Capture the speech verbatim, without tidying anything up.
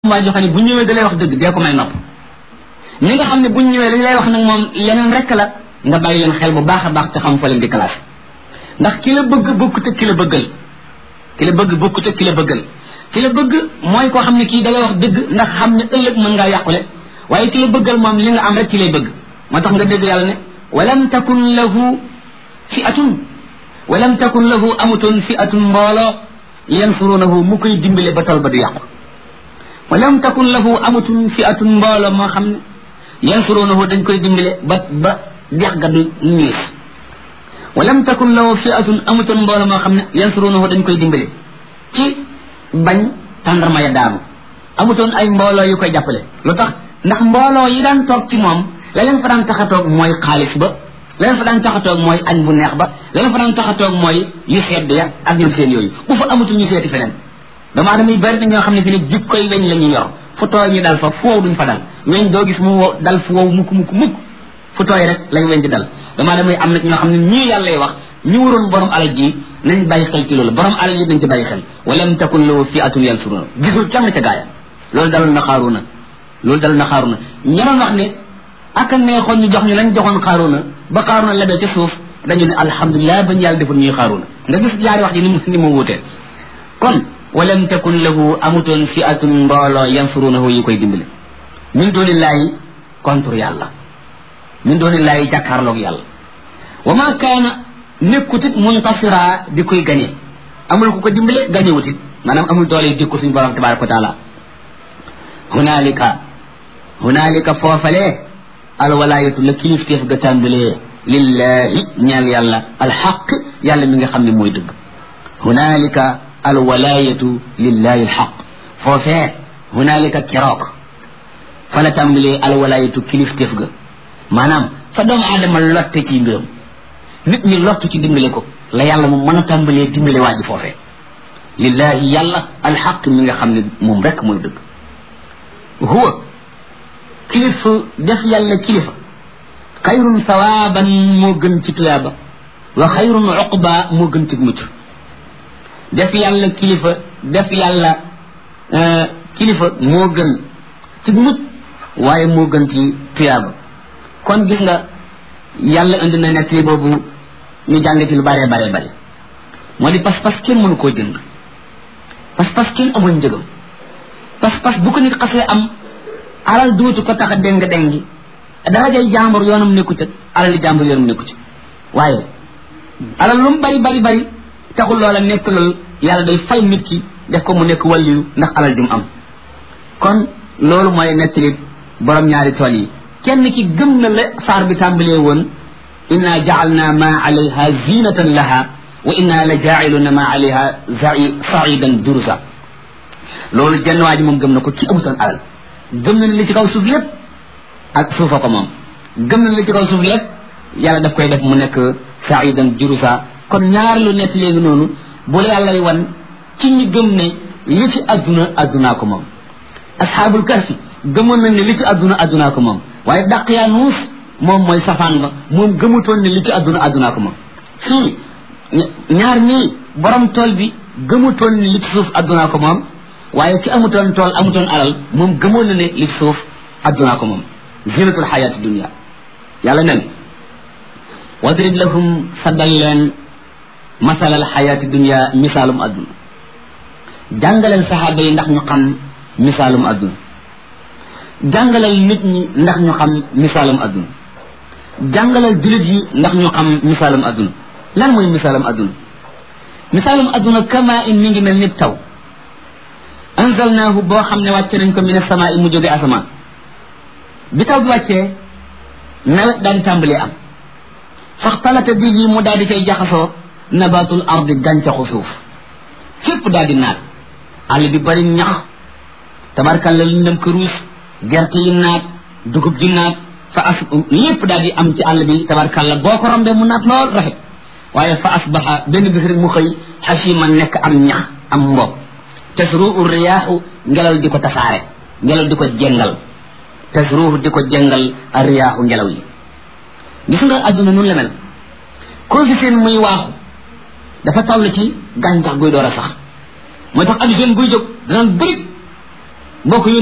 maa joxe ne bu ñëwee da lay wax dëgg dee ko may nopp ñi nga xam ne bu ñëwee dañ lay wax nag moom leneen rek la nga bàyyi leen xel bu baax a baax te xam fa leen di classe ndax ki la bëgg bokkut ak ki la bëggal ki la bëgg bokkut ak ki la bëggal ki la bëgg mooy koo xam ne kii da lay wax dëgg ndax xam ne ëllëg mën ngaa yàqule waaye ki la bëggal moom li nga am rek ci lay bëgg moo tax nga dégg yàlla ne walam takun lahu fi'atun walam takun lahu amutun fi'atun mbooloo yansurunahu mu koy dimbale ba tol ba du yàqu walam takun lahu amatun fi'atun mbooloo moo xam ne yansurunahu dañ koy dimbale ba ba dex ga du ñiis walam takun lahu fi'atun amatun mbooloo moo xam ne yansurunahu dañ koy dimbale ci bañ tàndarma ya daanu amutoon ay mbooloo yu koy jàppale lu tax ndax mbooloo yi daan toog ci moom la leen fa daan tax a toog mooy xaalis ba la leen fa daan tax a toog mooy añ bu neex ba la leen fa daan tax a toog mooy yu sedd ya ak ñoom seen yooyu bu fa amutul ñu seeti feneen damaa damay bari na ñoo xam ne fi ne jikkoy weñ la ñu yor fu tooy ñu dal fa fu wow duñ fa dal weñ doo gis mu wow dal fu wow mukk mukk mukk fu tooy rek lañ weñ di dal damaa damay am na ñoo xam ne ñii yàllay wax ñu waroon borom alal ji nañ bàyyi xel ci loolu borom alal ji nañ ci bàyyi xel walam takun lahu fi'atun yansuruna gisul kenn ca gaaya loolu dalul na xaaruna loolu dalul na xaaruna ñeneen wax ne ak neexoon ñu jox ñu lañ joxoon xaaruna ba xaaruna lebee ca suuf dañu ne alhamdulilah bañ yàlla deful ñuy xaaruna nga gis jaari wax ji ni mu ni mu wuutee kon walam takun lahu amutoon fi'atun mbooloo yansurunahu yi koy dimbale min doonillaahi contre yàlla min doonillaahi jàkkaarloog yàlla wa ma kaana nekkutit muntasira di koy gañe amul ku ko dimbale gañewutit maanaam amul doole yu dikku suñu borom tabaraka wa taala hunaalika hunaalika foofalee alwalaayatu la kilifteef ga tàmbalee lillahi ñeel yàlla alxaq yàlla mi nga xam ne mooy dëgg hunaalika alwalaayatu lillahi alxaq foofee hunaalika keroog fa la tàmbalee alwalaayatu kilifteef ga maanaam fa doomu aadama lotte ci mbiram nit ñi lottu ci dimbale ko la yàlla moom mën a tàmbalee dimbale waa ji foofee lillahi yàlla alxaq mi nga xam ne moom rek mooy dëgg huwa kilifa def yàlla kilifa xayrun sawaaban moo gën ci tuyaaba wa xayrun uqba moo gën ci mucc def yàlla kilifa def yàlla kilifa moo gën ci mucc waaye moo gën ci tuyaaba kon gis nga yàlla indi na nekk li boobu ñu jàng ci lu bare bare bare moo di pas-pas kenn mënu koo jënd pas-pas kenn amul njëgam pas-pas bu ko nit xasee am alal duutu ko tax a déng déngi darajay jàmbur yoonam nekku ci alal jàmbur yoonam nekku ci waaye alal lu mu bari bari bari taxul loola nekk loolu yàlla day fay nit ki def ko mu nekk wàlliyu ndax alal ju mu am kon loolu mooy nekk li borom ñaari tool yi kenn ki gëm na la saar bi tàmbalee woon inna ja'alna ma alayha zinatan laha wa inna la ja'iluna ma alayha sa'idan durusa loolu jenn waa ji moom gëm na ko ci amutoon alal gëm na li ci kaw suuf lépp ak suufa ko moom gëm na li ci kaw suuf lépp yàlla daf koy def mu nekk sa'idan durusa kon ñaar lu nekk léegi noonu bu la yàllay wan ci ñi gëm ne li ci adduna addunaa ko moom asxaabul kahfi gëmoon nañ ne li ci adduna addunaa ko moom waaye Daqyaanuus moom mooy safaan ba moom gëmutoon ne li ci adduna addunaa ko moom fii ñaar ñii borom tool bi gëmutoon ne li ci suuf addunaa ko moom waaye ki amutoon tool amutoon alal moom gëmoon na ne li ci suuf addunaa ko moom zinatul xayaati dunia yàlla nen wadrib lahum saddal leen masalal xayaati dunia misaalum adduna jàngaleel saxaaba yi ndax ñu xam misaalum adduna jàngalal nit ñi ndax ñu xam misaalum adduna jàngalal jullit yi ndax ñu xam misaalum adduna lan mooy misaalum adduna misaalum adduna kama in mi ngi mel ni taw anzalnaahu boo xam ne wàcce nañ ko min as-samaa'i mu jóge asamaan bi taw bi wàccee nawet daal di tàmbalee am faxtalata bihi mu daal di cay jaxasoo nabatul ardi gàncaxu suuf fépp daal di naat àll bi bari ñax tabarkalla lu ñu dem këruus gerte yi naat dugub ji naat fa as lépp daal di am ci àll bi tabarkalla boo ko rombee mu naat lool rafet waaye fa asbaxa benn bis rek mu xëy xasima nekk am ñax am mbob tasruhu riyaaxu ngelaw di ko tasaare ngelaw di ko jengal tasruhu di ko jengal a riyaaxu ngelaw yi gis nga adduna nun la mel koo fi seen muy waaxu dafa toll ci gàncax guy door a sax moo tax ak jeune buy jóg danaan bëri bokk